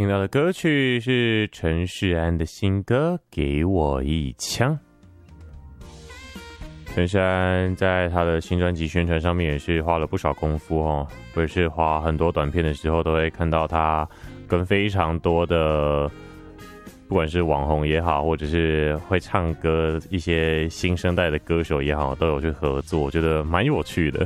听到的歌曲是陈世安的新歌《给我一枪》。陈世安在他的新专辑宣传上面也是花了不少功夫哦，或者是滑很多短片的时候，都会看到他跟非常多的，不管是网红也好，或者是会唱歌一些新生代的歌手也好，都有去合作，我觉得蛮有趣的。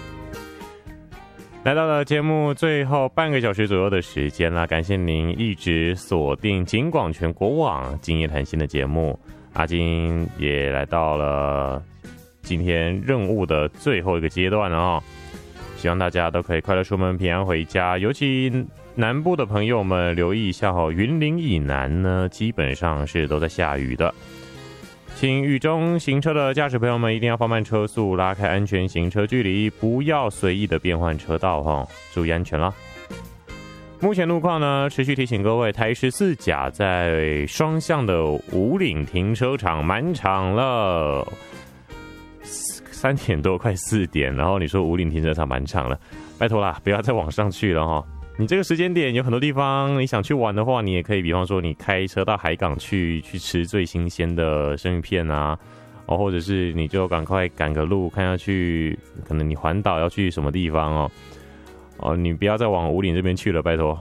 来到了节目最后半个小时左右的时间啦，感谢您一直锁定警广全国网今夜谈心的节目。阿金也来到了今天任务的最后一个阶段了哦，希望大家都可以快乐出门，平安回家。尤其南部的朋友们留意一下哦，云林以南呢基本上是都在下雨的。请雨中行车的驾驶朋友们一定要放慢车速，拉开安全行车距离，不要随意的变换车道哦，注意安全啦。目前路况呢，持续提醒各位，台14甲在双向的五岭停车场满场了，3点多快4点，然后你说五岭停车场满场了，拜托啦，不要再往上去了哈。你这个时间点有很多地方你想去玩的话，你也可以比方说你开车到海港去吃最新鲜的生鱼片啊，或者是你就赶快赶个路看下去，可能你环岛要去什么地方你不要再往五岭这边去了，拜托。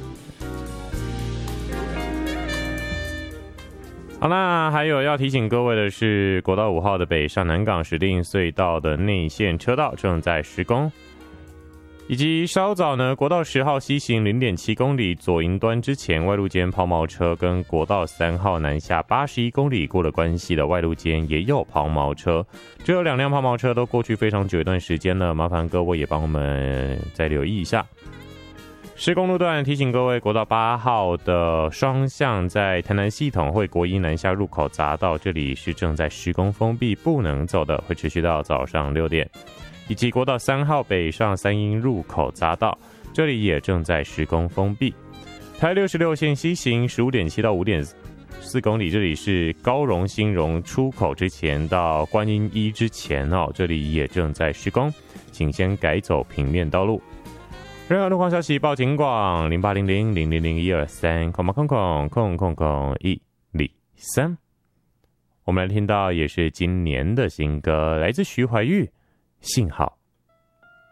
好，那还有要提醒各位的是，国道5号的北上南港石碇隧道的内线车道正在施工。以及稍早呢，国道10号西行 0.7 公里左营端之前，外路间抛锚车跟国道3号南下81公里过了关系的外路间也有抛锚车，这有2辆抛锚车都过去非常久一段时间了，麻烦各位也帮我们再留意一下。施工路段提醒各位，国道8号的双向在台南系统会国一南下入口匝道，这里是正在施工封闭，不能走的，会持续到早上6点。以及国道3号北上三鶯入口匝道，这里也正在施工封闭。台66线西行 15.7 到 5.4 公里，这里是高荣新荣出口之前到观音一之前这里也正在施工，请先改走平面道路。任何路况消息报警广0800000123，103。我们来听到也是今年的新歌，来自徐怀钰，信号。